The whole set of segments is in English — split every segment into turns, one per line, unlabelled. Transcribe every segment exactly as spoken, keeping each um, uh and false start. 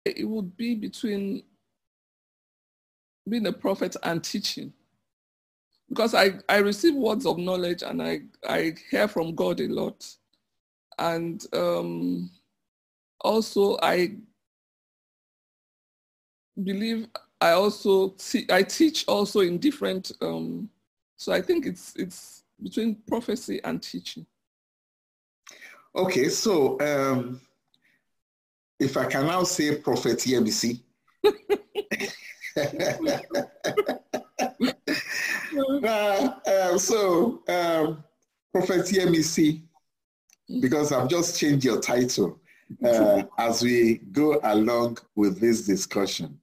it would be between being a prophet and teaching. Because I, I receive words of knowledge and I, I hear from God a lot. And um, also I believe I also te- I teach also in different, um, so I think it's it's between prophecy and teaching.
Okay, so um, if I can now say Prophet Yemisi. uh, uh, so, um, Prophet Yemisi, because I've just changed your title uh, as we go along with this discussion.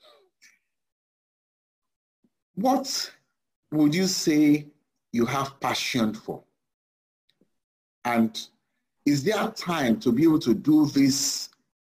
What would you say you have passion for? And is there time to be able to do this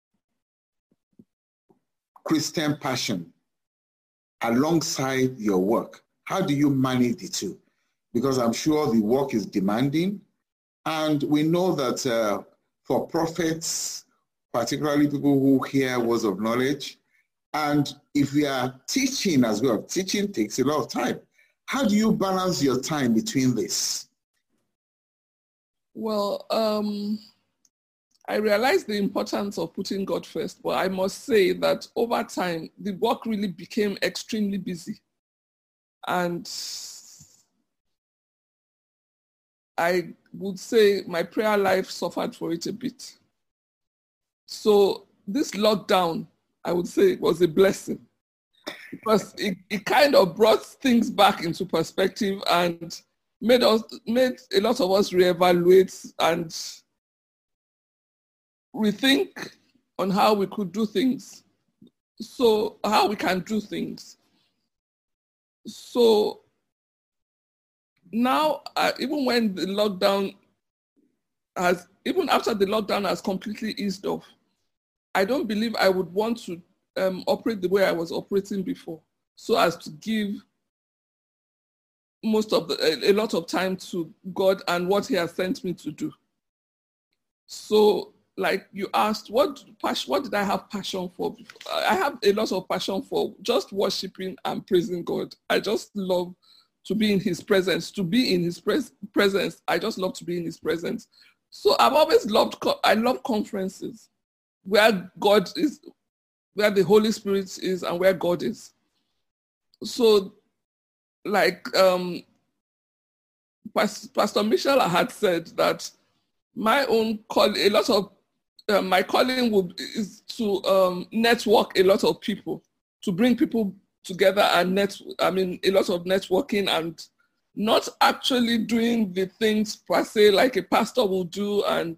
Christian passion alongside your work? How do you manage the two? Because I'm sure the work is demanding. And we know that uh, for prophets, particularly people who hear words of knowledge, and if we are teaching as well, teaching takes a lot of time. How do you balance your time between this?
Well, um, I realized the importance of putting God first, but I must say that over time, the work really became extremely busy. And I would say my prayer life suffered for it a bit. So this lockdown, I would say, was a blessing because it, it kind of brought things back into perspective and made us made a lot of us reevaluate and rethink on how we could do things. So how we can do things. So now, uh, even when the lockdown has, even after the lockdown has completely eased off, I don't believe I would want to um, operate the way I was operating before, so as to give most of the, a, a lot of time to God and what he has sent me to do. So like you asked, what passion, what did I have passion for? I have a lot of passion for just worshiping and praising God. I just love to be in his presence, to be in his pres- presence. I just love to be in his presence. So I've always loved, I love conferences where God is, where the Holy Spirit is and where God is. So like um, Pastor Michelle had said that my own call, a lot of uh, my calling would is to um, network a lot of people, to bring people together and net. I mean, a lot of networking and not actually doing the things per se like a pastor will do and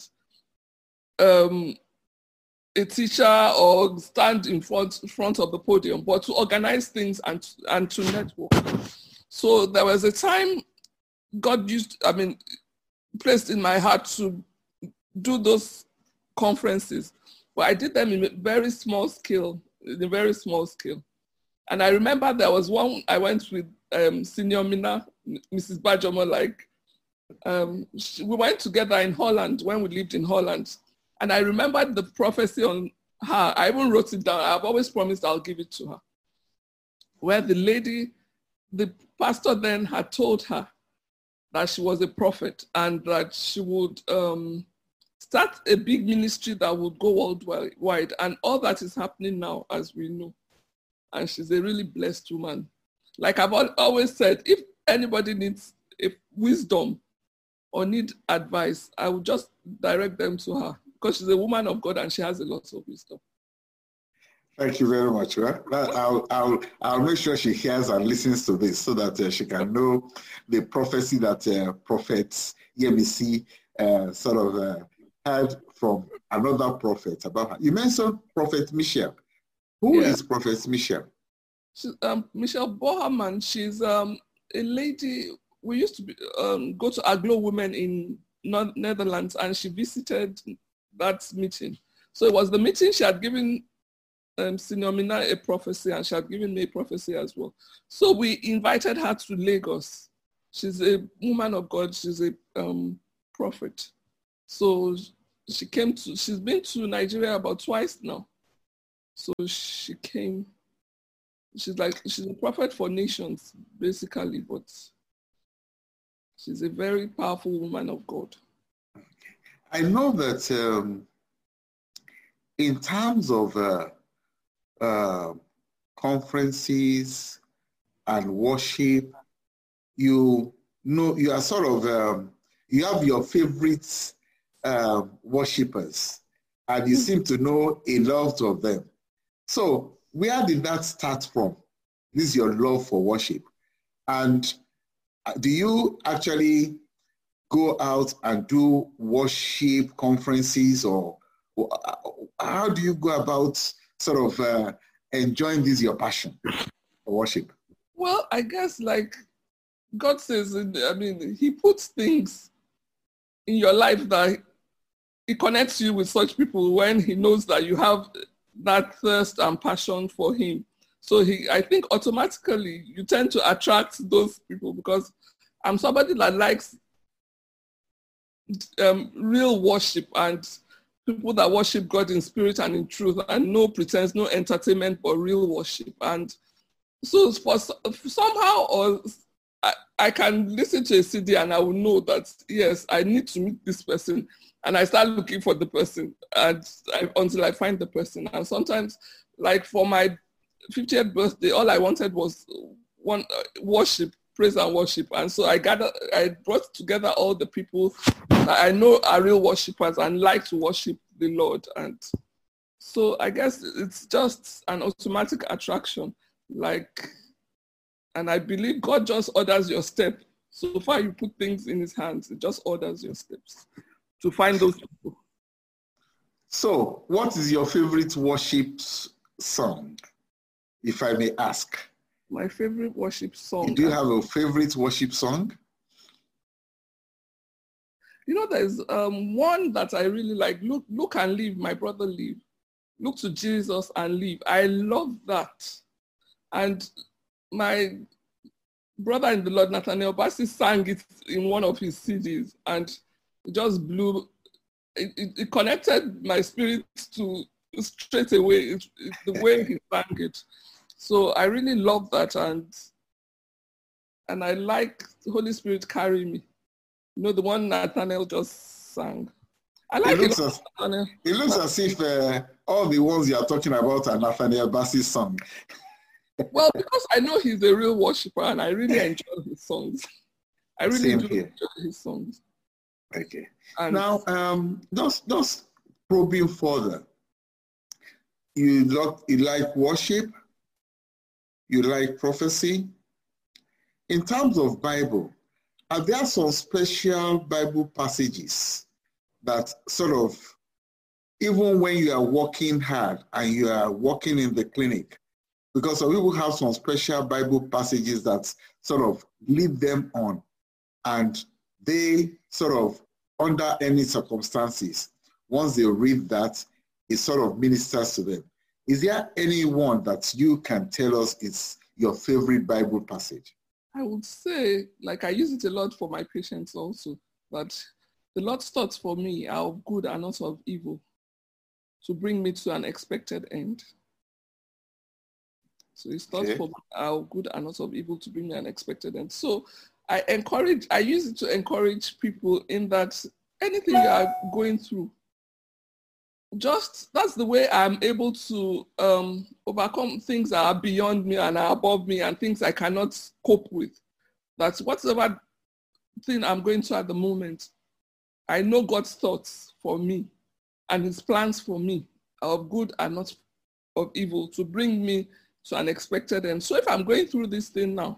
um, a teacher or stand in front front of the podium, but to organize things and and to network. So there was a time God used, I mean, placed in my heart to do those conferences, but I did them in a very small scale, in a very small scale. And I remember there was one I went with um, Senior Mina, Missus Bajomo, like, um, she, we went together in Holland when we lived in Holland. And I remembered the prophecy on her. I even wrote it down. I've always promised I'll give it to her. Where the lady, the pastor then had told her that she was a prophet and that she would um, start a big ministry that would go worldwide. And all that is happening now, as we know. And she's a really blessed woman. Like I've always said, if anybody needs a wisdom or need advice, I would just direct them to her because she's a woman of God and she has a lot of wisdom.
Thank you very much. Right? I'll, I'll, I'll make sure she hears and listens to this so that uh, she can know the prophecy that uh, Prophet Yemisi uh, sort of uh, heard from another prophet about her. You mentioned Prophet Michelle. Who yeah. is Prophet Michelle?
She's, um, Michelle Boherman. She's um, a lady. We used to be, um, go to Aglo Women in North Netherlands, and she visited that meeting. So it was the meeting she had given um, Senior Mina a prophecy, and she had given me a prophecy as well. So we invited her to Lagos. She's a woman of God. She's a um, prophet. So she came to, she's been to Nigeria about twice now. So she came. She's like, she's a prophet for nations, basically, but she's a very powerful woman of God.
I know that um, in terms of uh, uh, conferences and worship, you know, you are sort of, um, you have your favorite uh, worshippers, and you seem to know a lot of them. So where did that start from? This is your love for worship. And do you actually go out and do worship conferences, or, or how do you go about sort of uh, enjoying this, your passion for worship?
Well, I guess like God says, I mean, he puts things in your life that he connects you with such people when he knows that you have that thirst and passion for him. So he, I think automatically you tend to attract those people, because I'm somebody that likes um, real worship and people that worship God in spirit and in truth, and no pretense, no entertainment, but real worship. And so for somehow, or I, I can listen to a C D and I will know that, yes, I need to meet this person. And I start looking for the person and I, until I find the person. And sometimes, like for my fiftieth birthday, all I wanted was one uh, worship, praise and worship. And so I gathered, I brought together all the people that I know are real worshipers and like to worship the Lord. And so I guess it's just an automatic attraction. Like, and I believe God just orders your step. So far you put things in his hands, it just orders your steps to find those people.
So what is your favorite worship song, if I may ask?
My favorite worship song.
Do you have a favorite worship song?
You know, there's um, one that I really like. Look, look and live, my brother live. Look to Jesus and live. I love that. And my brother in the Lord, Nathaniel Bassey, sang it in one of his C Ds, and it just blew, it, it, it connected my spirit to straight away, it, it, the way he sang it. So I really love that, and and I like Holy Spirit Carry Me. You know, the one Nathaniel just sang. I like
it. Looks
it,
as, it looks as if uh, all the ones you are talking about are Nathaniel Bassey's song.
Well, because I know he's a real worshiper and I really enjoy his songs. I really
Same
do
here.
enjoy his songs.
Okay.
And
now, um, just, just probing further, you, look, you like worship, you like prophecy. In terms of Bible, are there some special Bible passages that sort of, even when you are working hard and you are working in the clinic, because some people have some special Bible passages that sort of lead them on, and they sort of, under any circumstances, once they read that, it sort of ministers to them. Is there any one that you can tell us is your favorite Bible passage?
I would say, like I use it a lot for my patients also, that the Lord's thoughts for me are of good and not of evil, to bring me to an expected end. So his thoughts okay. for me are of good and not of evil, to bring me an expected end. So I encourage, I use it to encourage people in that anything you are going through, just, that's the way I'm able to um, overcome things that are beyond me and are above me and things I cannot cope with. That's whatever thing I'm going through at the moment, I know God's thoughts for me and his plans for me are of good and not of evil, to bring me to an expected end. So if I'm going through this thing now,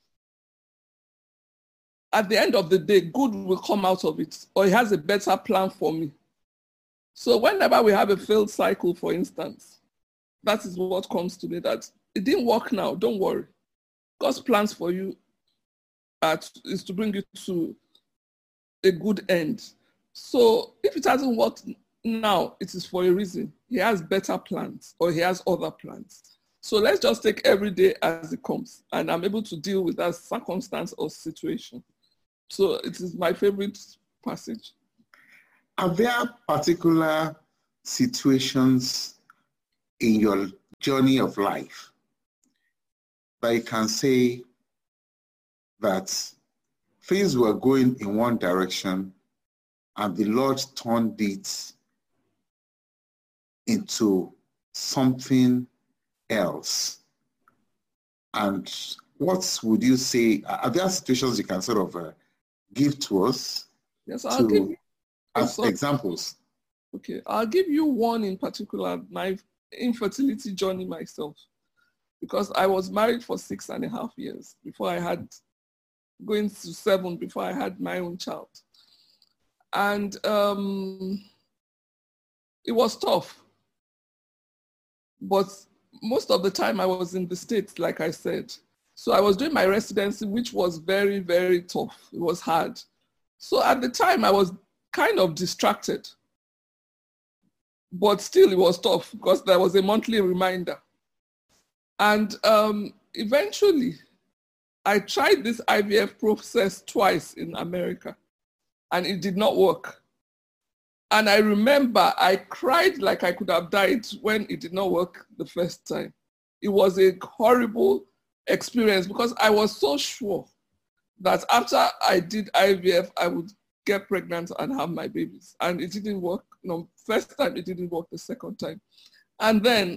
at the end of the day, good will come out of it, or he has a better plan for me. So whenever we have a failed cycle, for instance, that is what comes to me, that it didn't work now, don't worry. God's plans for you are to, is to bring you to a good end. So if it hasn't worked now, it is for a reason. He has better plans, or he has other plans. So let's just take every day as it comes, and I'm able to deal with that circumstance or situation. So it is my favorite passage.
Are there particular situations in your journey of life that you can say that things were going in one direction and the Lord turned it into something else? And what would you say, are there situations you can sort of uh, give to us?
Yes, I'll give you
as examples.
Okay, I'll give you one in particular, my infertility journey myself, because I was married for six and a half years before I had, going to seven before I had my own child. And um, it was tough. But most of the time I was in the States, like I said. So I was doing my residency, which was very, very tough. It was hard. So at the time I was kind of distracted. But still it was tough because there was a monthly reminder. And um, eventually I tried this I V F process twice in America and it did not work. And I remember I cried like I could have died when it did not work the first time. It was a horrible experience because I was so sure that after I did I V F, I would get pregnant and have my babies. And it didn't work. No, first time it didn't work, the second time. And then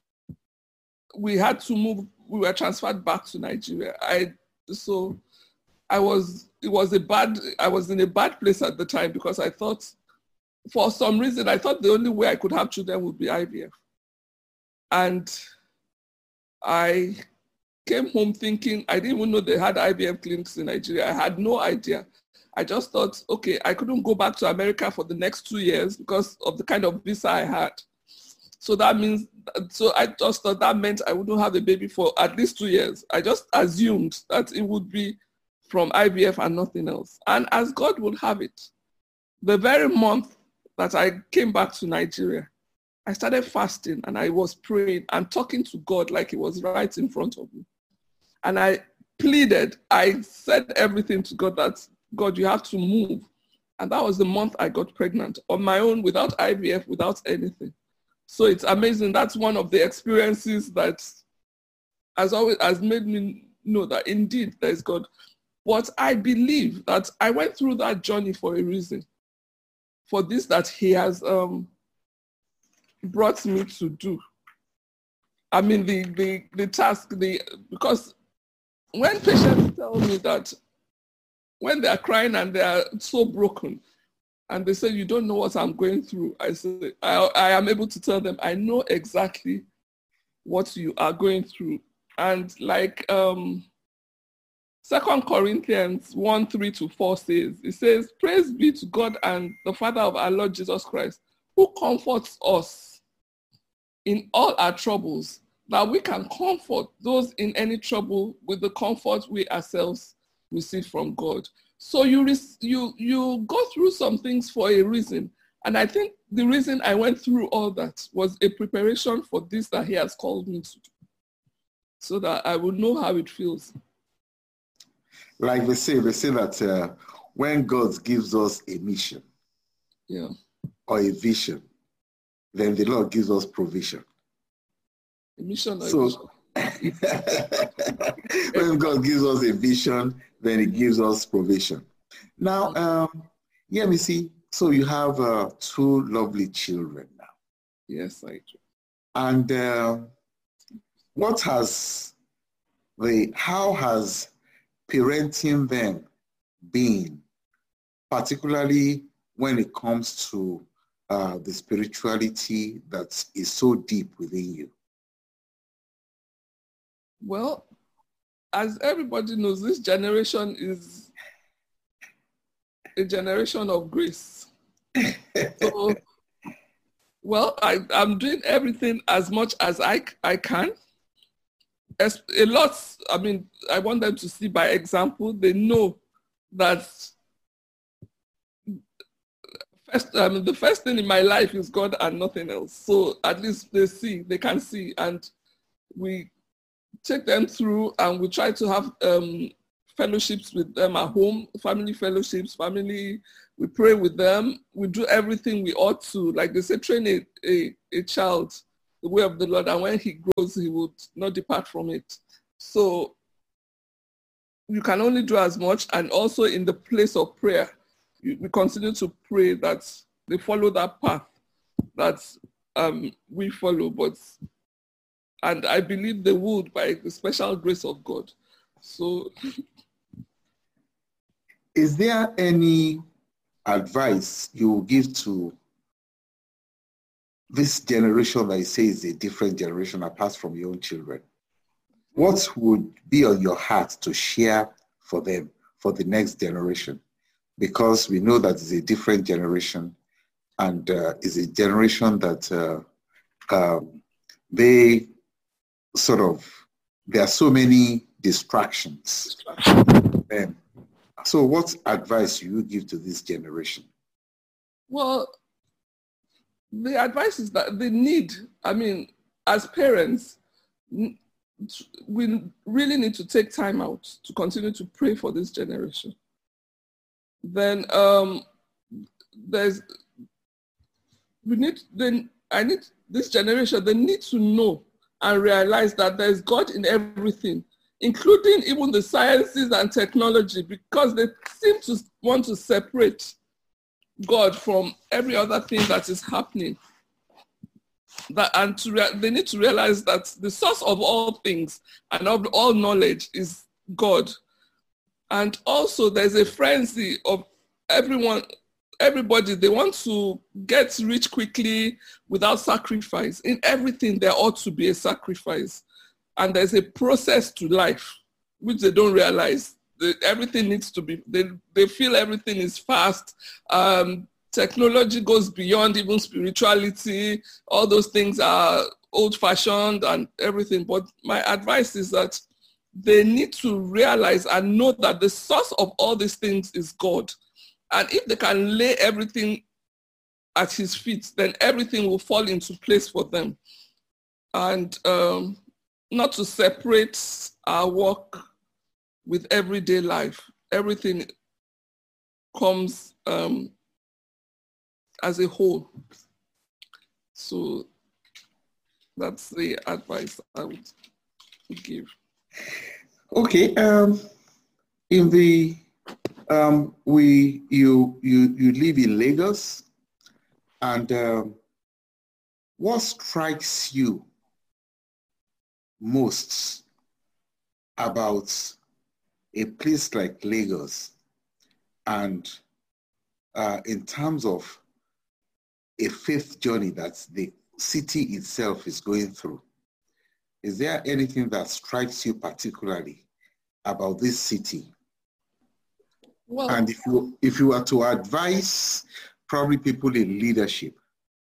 we had to move, we were transferred back to Nigeria. I so I was, it was a bad, I was in a bad place at the time because I thought, for some reason, I thought the only way I could have children would be I V F. And I came home thinking, I didn't even know they had I V F clinics in Nigeria. I had no idea. I just thought, okay, I couldn't go back to America for the next two years because of the kind of visa I had. So that means, so I just thought that meant I wouldn't have a baby for at least two years. I just assumed that it would be from I V F and nothing else. And as God would have it, the very month that I came back to Nigeria, I started fasting and I was praying and talking to God like he was right in front of me. And I pleaded, I said everything to God that, God, you have to move. And that was the month I got pregnant on my own, without I V F, without anything. So it's amazing. That's one of the experiences that has always has made me know that indeed there's God. But I believe that I went through that journey for a reason. For this that he has um, brought me to do. I mean, the, the, the task, the because when patients tell me that when they are crying and they are so broken, and they say, you don't know what I'm going through, I say, I, I am able to tell them, I know exactly what you are going through. And like um, Second Corinthians one, three to four says, it says, praise be to God and the Father of our Lord Jesus Christ, who comforts us in all our troubles, that we can comfort those in any trouble with the comfort we ourselves receive from God. So you, you, you go through some things for a reason. And I think the reason I went through all that was a preparation for this that he has called me to do, so that I would know how it feels.
Like they say, they say that uh, when God gives us a mission,
yeah,
or a vision, then the Lord gives us provision.
A mission or
so,
a vision.
When God gives us a vision, then he gives us provision. Now, um, yeah, me see. So you have uh, two lovely children now.
Yes, I do.
And uh, what has the, how has parenting them been, particularly when it comes to uh, the spirituality that is so deep within you?
Well, as everybody knows, this generation is a generation of grace. So, well, I, I'm doing everything as much as I, I can. As, a lot, I mean, I want them to see by example. They know that first, I mean, the first thing in my life is God and nothing else. So at least they see, they can see, and we take them through, and we try to have um, fellowships with them at home, family fellowships, family, we pray with them, we do everything we ought to. Like they say, train a, a, a child the way of the Lord, and when he grows, he would not depart from it. So you can only do as much, and also in the place of prayer, you, we continue to pray that they follow that path that um, we follow, but and I believe they would by the special grace of God. So,
is there any advice you will give to this generation that you say is a different generation apart from your own children? What would be on your heart to share for them, for the next generation? Because we know that it's a different generation, and uh, is a generation that uh, um, they sort of, there are so many distractions. Um, so what advice do you give to this generation?
Well, the advice is that they need, I mean, as parents, we really need to take time out to continue to pray for this generation. Then um, there's, we need, then I need this generation, they need to know and realize that there's God in everything, including even the sciences and technology, because they seem to want to separate God from every other thing that is happening. That, and to rea- they need to realize that the source of all things and of all knowledge is God. And also there's a frenzy of everyone, everybody, they want to get rich quickly without sacrifice. In everything, there ought to be a sacrifice. And there's a process to life, which they don't realize. They, everything needs to be, they, they feel everything is fast. Um, technology goes beyond even spirituality. All those things are old-fashioned and everything. But my advice is that they need to realize and know that the source of all these things is God. And if they can lay everything at his feet, then everything will fall into place for them. And um, not to separate our work with everyday life. Everything comes um, as a whole. So that's the advice I would give.
Okay. Um, in the um, we you you you live in Lagos, and um, what strikes you most about a place like Lagos, and uh, in terms of a faith journey that the city itself is going through? Is there anything that strikes you particularly about this city?
Well,
and if you if you were to advise probably people in leadership,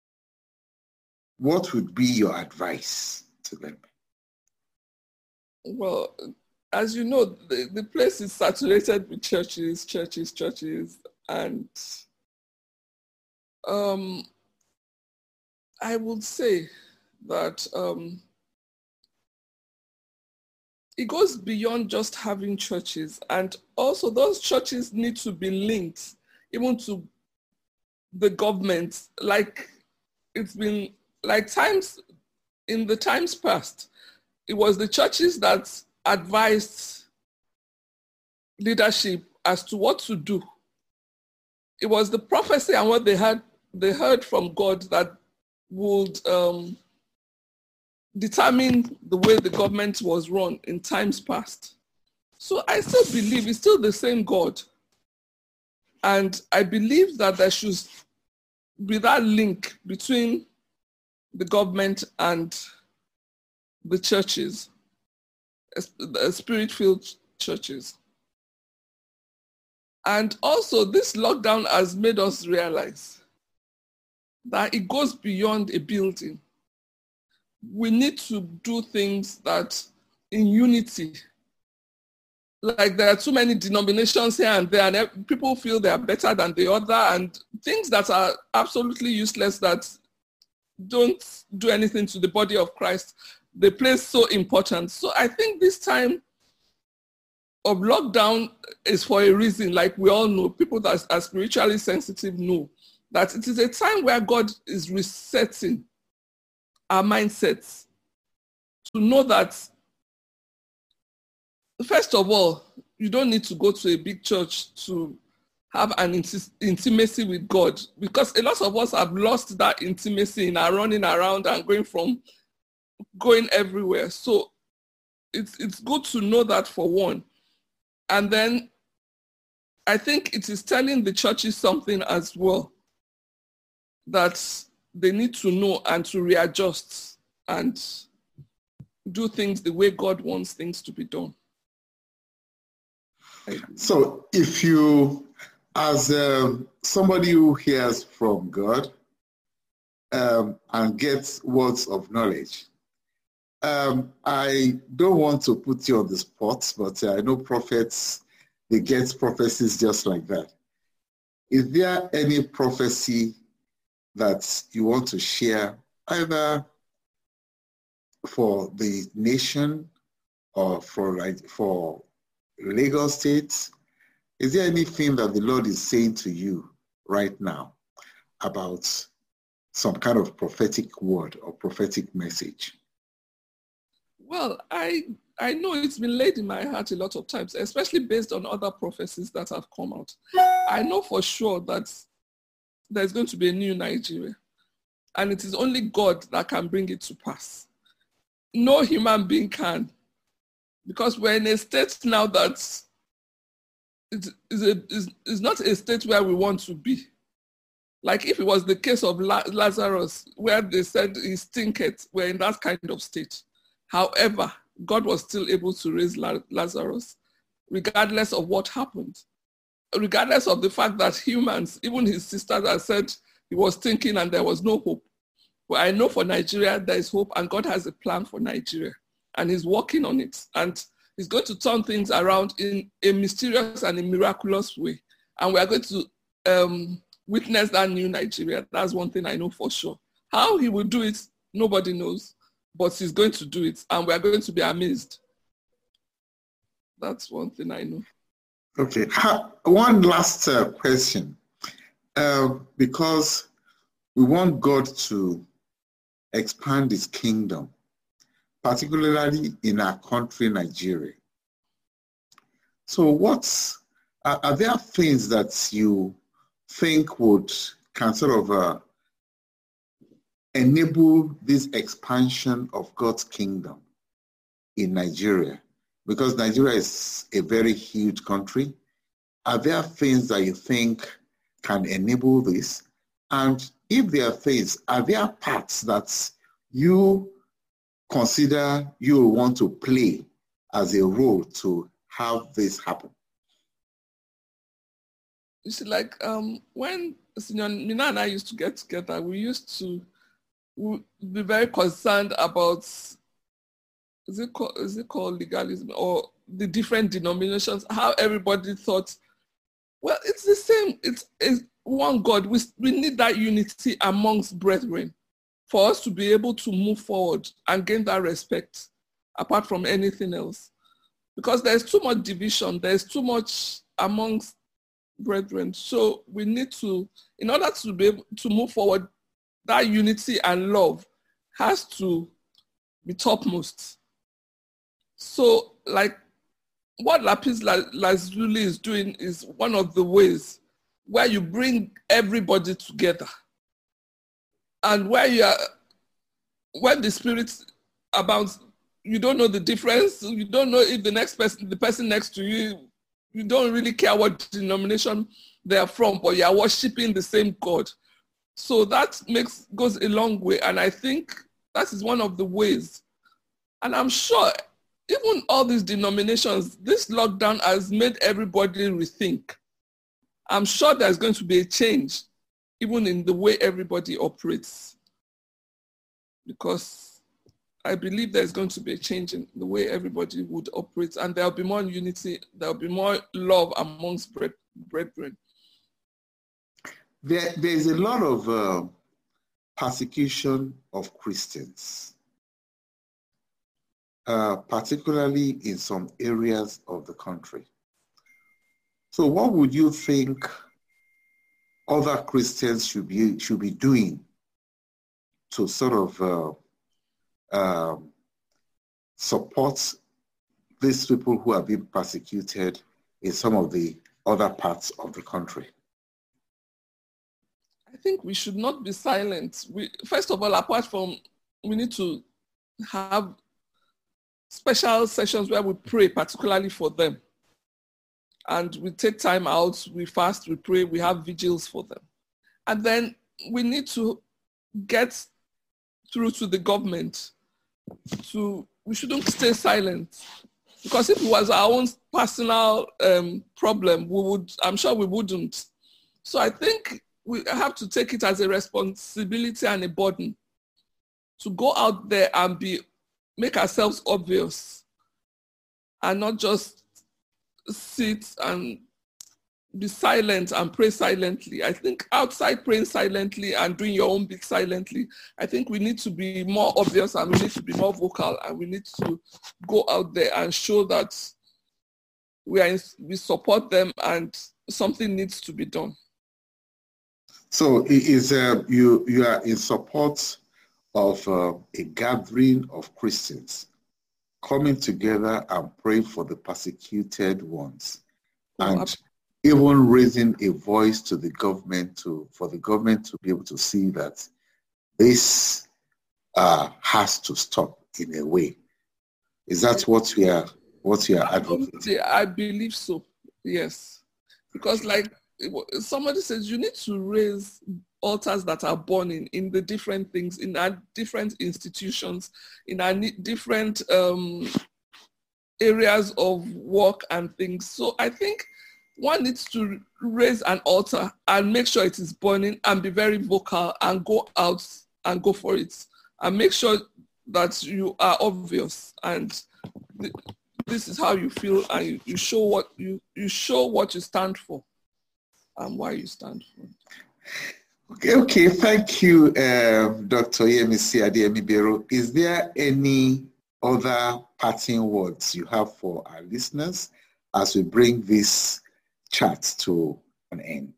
what would be your advice to them?
Well, as you know, the, the place is saturated with churches, churches, churches, and um, I would say that um, it goes beyond just having churches, and also those churches need to be linked even to the government. Like it's been like times in the times past, it was the churches that advised leadership as to what to do. It was the prophecy and what they had they heard from God that would um, determine the way the government was run in times past. So I still believe it's still the same God. And I believe that there should be that link between the government and the churches, the spirit-filled churches. And also this lockdown has made us realize that it goes beyond a building. We need to do things that in unity. Like there are too many denominations here and there, and people feel they are better than the other, and things that are absolutely useless that don't do anything to the body of Christ, they play so important. So I think this time of lockdown is for a reason. Like we all know, people that are spiritually sensitive know that it is a time where God is resetting our mindsets to know that, first of all, you don't need to go to a big church to have an int- intimacy with God, because a lot of us have lost that intimacy in our running around and going from going everywhere. So it's it's good to know that, for one. And then I think it is telling the churches something as well, that they need to know and to readjust and do things the way God wants things to be done.
So if you, as um, somebody who hears from God um, and gets words of knowledge, um, I don't want to put you on the spot, but uh, I know prophets, they get prophecies just like that. Is there any prophecy that you want to share, either for the nation or for, like, for Lagos State? Is there anything that the Lord is saying to you right now about some kind of prophetic word or prophetic message?
Well, I I know it's been laid in my heart a lot of times, especially based on other prophecies that have come out. I know for sure that there's going to be a new Nigeria, and it is only God that can bring it to pass. No human being can, because we're in a state now that is is, a, is, is not a state where we want to be. Like if it was the case of La- Lazarus, where they said he stinketh, we're in that kind of state. However, God was still able to raise La- Lazarus, regardless of what happened. Regardless of the fact that humans, even his sisters, had said he was stinking and there was no hope. But I know for Nigeria, there is hope, and God has a plan for Nigeria, and he's working on it. And he's going to turn things around in a mysterious and a miraculous way. And we are going to um, witness that new Nigeria. That's one thing I know for sure. How he will do it, nobody knows, but he's going to do it, and we are going to be amazed. That's one thing I know.
Okay, one last uh, question, uh, because we want God to expand his kingdom, particularly in our country, Nigeria. So what's, are, are there things that you think would can sort of uh, enable this expansion of God's kingdom in Nigeria? Because Nigeria is a very huge country. Are there things that you think can enable this? And if there are things, are there parts that you consider you want to play as a role to have this happen?
You see, like um, when Senior Mina and I used to get together, we used to we be very concerned about, is it called, is it called legalism, or the different denominations, how everybody thought, well, it's the same, it's, it's one God. We, we need that unity amongst brethren for us to be able to move forward and gain that respect apart from anything else. Because there's too much division, there's too much amongst brethren. So we need to, in order to be able to move forward, that unity and love has to be topmost. So like what Lapis Lazuli is doing is one of the ways where you bring everybody together, and where you are, when the Spirit abounds, you don't know the difference. You don't know if the next person, the person next to you, you don't really care what denomination they are from, but you are worshiping the same God. So that makes goes a long way, and I think that is one of the ways. And I'm sure even all these denominations, this lockdown has made everybody rethink. I'm sure there's going to be a change, even in the way everybody operates, because I believe there's going to be a change in the way everybody would operate, and there'll be more unity, there'll be more love amongst brethren.
There, there's a lot of uh, persecution of Christians, uh, particularly in some areas of the country. So what would you think other Christians should be, should be doing to sort of uh, um, support these people who are being persecuted in some of the other parts of the country?
I think we should not be silent. We, first of all, apart from, we need to have special sessions where we pray particularly for them. And we take time out, we fast, we pray, we have vigils for them. And then we need to get through to the government. To, we shouldn't stay silent. Because if it was our own personal um, problem, we would, I'm sure we wouldn't. So I think we have to take it as a responsibility and a burden to go out there and be, make ourselves obvious and not just sit and be silent and pray silently. I think outside praying silently and doing your own bit silently, I think we need to be more obvious and we need to be more vocal and we need to go out there and show that we are in, we support them and something needs to be done.
So is uh, you you are in support of uh, a gathering of Christians coming together and praying for the persecuted ones, oh, and absolutely. Even raising a voice to the government to for the government to be able to see that this uh, has to stop in a way. Is that what we are what we are advocating?
I believe so. Yes, because like somebody says, you need to raise altars that are burning in the different things, in our different institutions, in our different um, areas of work and things. So I think one needs to raise an altar and make sure it is burning and be very vocal and go out and go for it and make sure that you are obvious and th- this is how you feel and you, you show what you, you show what you stand for and why you stand for it.
Okay, okay. Thank you, uh, Doctor Yemisi Adeyemi-Bero. Is there any other parting words you have for our listeners as we bring this chat to an end?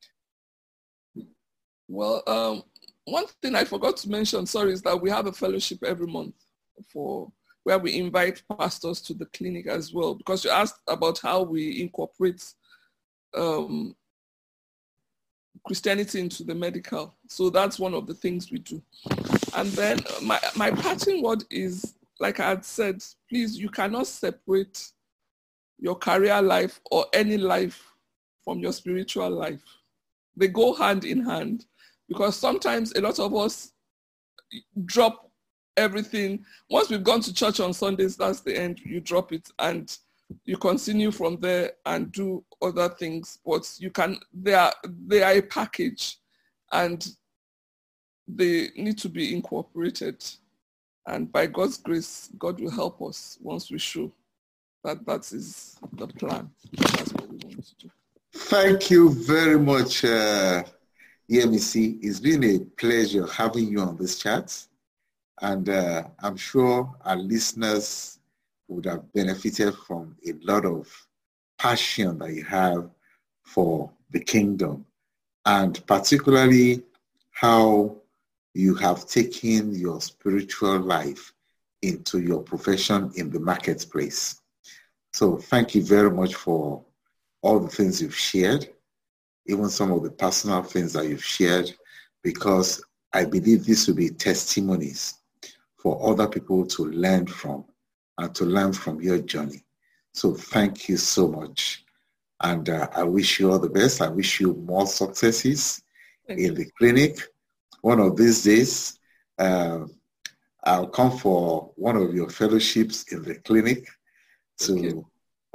Well, um, one thing I forgot to mention, sorry, is that we have a fellowship every month for where we invite pastors to the clinic as well, because you asked about how we incorporate um, Christianity into the medical. So that's one of the things we do. And then my, my parting word is, like I had said, please, you cannot separate your career life or any life from your spiritual life. They go hand in hand because sometimes a lot of us drop everything. Once we've gone to church on Sundays, that's the end, you drop it and you continue from there and do other things, but you can, they are, they are a package and they need to be incorporated. And by God's grace, God will help us once we show that that is the plan. That's what we want to do.
Thank you very much, uh, Yemisi. It's been a pleasure having you on this chat. And uh, I'm sure our listeners would have benefited from a lot of passion that you have for the kingdom, and particularly how you have taken your spiritual life into your profession in the marketplace. So thank you very much for all the things you've shared, even some of the personal things that you've shared, because I believe this will be testimonies for other people to learn from and to learn from your journey. So thank you so much. And uh, I wish you all the best. I wish you more successes thank in you. The clinic. One of these days, uh, I'll come for one of your fellowships in the clinic to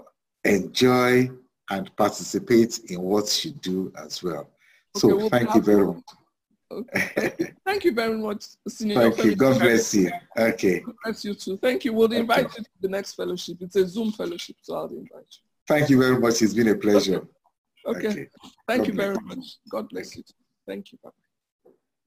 enjoy and participate in what you do as well. Okay, so we'll thank you very much.
Okay. Thank you very much, Senior.
Thank you. God bless you. Okay.
God bless you too. Thank you. We'll invite okay. you to the next fellowship. It's a Zoom fellowship, so I'll invite you.
Thank you very much. It's been a pleasure.
Okay. okay. okay. Thank God you very much. God bless you. Thank you. Bye.